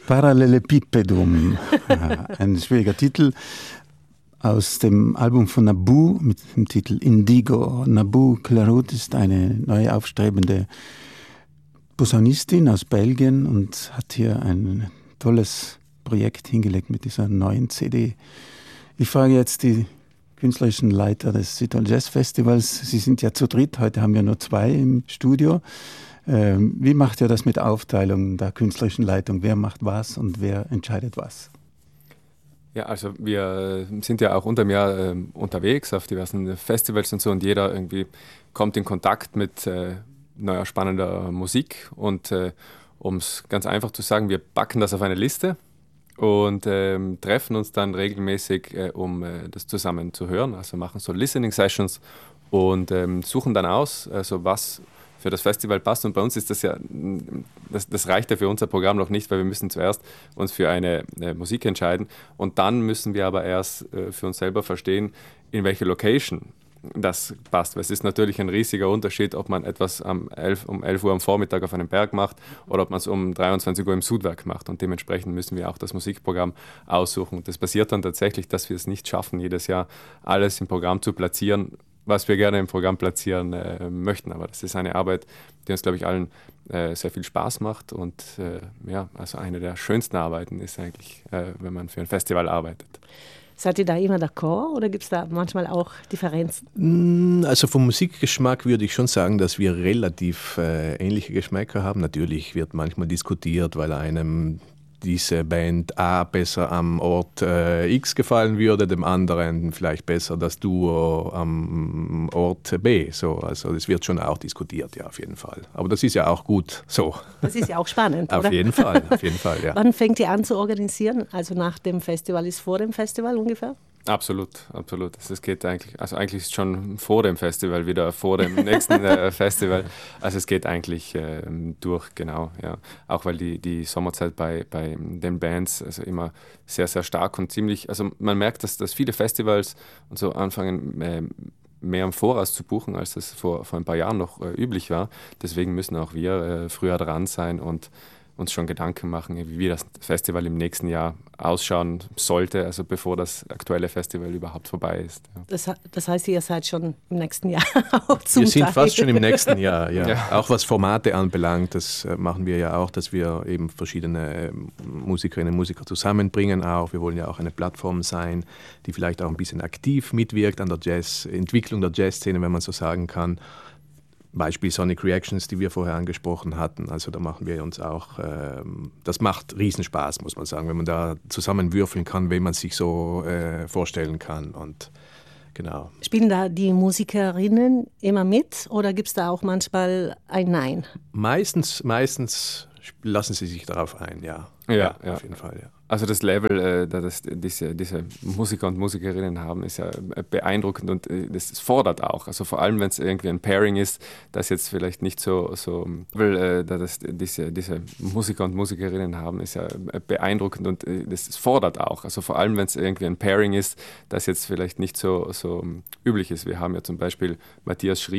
Parallelepipedum, ein schwieriger Titel aus dem Album von Naboo mit dem Titel Indigo. Naboo Clarut ist eine neu aufstrebende Posaunistin aus Belgien und hat hier ein tolles Projekt hingelegt mit dieser neuen CD. Ich frage jetzt die künstlerischen Leiter des Südtirol Jazz Festivals. Sie sind ja zu dritt, heute haben wir nur 2 im Studio. Wie macht ihr das mit Aufteilung der künstlerischen Leitung? Wer macht was und wer entscheidet was? Ja, also wir sind ja auch unter dem Jahr unterwegs auf diversen Festivals und so und jeder irgendwie kommt in Kontakt mit neuer, spannender Musik und um es ganz einfach zu sagen, wir packen das auf eine Liste und treffen uns dann regelmäßig, um das zusammen zu hören, also machen so Listening Sessions und suchen dann aus, also was für das Festival passt. Und bei uns ist das ja, das reicht ja für unser Programm noch nicht, weil wir müssen zuerst uns für eine Musik entscheiden und dann müssen wir aber erst für uns selber verstehen, in welche Location das passt. Weil es ist natürlich ein riesiger Unterschied, ob man etwas um 11 Uhr am Vormittag auf einem Berg macht oder ob man es um 23 Uhr im Sudwerk macht. Und dementsprechend müssen wir auch das Musikprogramm aussuchen. Und das passiert dann tatsächlich, dass wir es nicht schaffen, jedes Jahr alles im Programm zu platzieren, was wir gerne im Programm platzieren möchten. Aber das ist eine Arbeit, die uns, glaube ich, allen sehr viel Spaß macht. Und ja, also eine der schönsten Arbeiten ist eigentlich, wenn man für ein Festival arbeitet. Seid ihr da immer d'accord oder gibt es da manchmal auch Differenzen? Also vom Musikgeschmack würde ich schon sagen, dass wir relativ ähnliche Geschmäcker haben. Natürlich wird manchmal diskutiert, weil einem diese Band A besser am Ort X gefallen würde, dem anderen vielleicht besser das Duo am Ort B. So, also das wird schon auch diskutiert, ja, auf jeden Fall. Aber das ist ja auch gut so. Das ist ja auch spannend, auf oder? Jeden Fall, ja. Wann fängt ihr an zu organisieren? Also nach dem Festival ist vor dem Festival ungefähr? Absolut. Also es geht eigentlich ist es schon vor dem Festival wieder vor dem nächsten Festival. Also es geht eigentlich durch, genau, ja. Auch weil die Sommerzeit bei den Bands also immer sehr, sehr stark und ziemlich, also man merkt, dass viele Festivals und so anfangen, mehr im Voraus zu buchen, als das vor ein paar Jahren noch üblich war. Deswegen müssen auch wir früher dran sein und uns schon Gedanken machen, wie das Festival im nächsten Jahr ausschauen sollte, also bevor das aktuelle Festival überhaupt vorbei ist. Ja. Das heißt, ihr seid schon im nächsten Jahr auch zum Wir sind Teil. fast schon im nächsten Jahr, ja. Ja. Auch was Formate anbelangt, das machen wir ja auch, dass wir eben verschiedene Musikerinnen und Musiker zusammenbringen auch. Wir wollen ja auch eine Plattform sein, die vielleicht auch ein bisschen aktiv mitwirkt an der Entwicklung der Jazzszene, wenn man so sagen kann. Beispiel Sonic Reactions, die wir vorher angesprochen hatten. Also da machen wir uns auch, das macht Riesenspaß, muss man sagen, wenn man da zusammenwürfeln kann, wen man sich so vorstellen kann. Und genau. Spielen da die Musikerinnen immer mit oder gibt es da auch manchmal ein Nein? Meistens lassen sie sich darauf ein, ja. Ja. Auf jeden Fall, ja. Also das Level, das diese Musiker und Musikerinnen haben, ist ja beeindruckend und das fordert auch. Also vor allem, wenn es irgendwie ein Pairing ist, das jetzt vielleicht nicht so das diese Musiker und Musikerinnen haben, ist ja beeindruckend und das fordert auch. Also vor allem, wenn es irgendwie ein Pairing ist, das jetzt vielleicht nicht so üblich ist. Wir haben ja zum Beispiel Matthias Schrier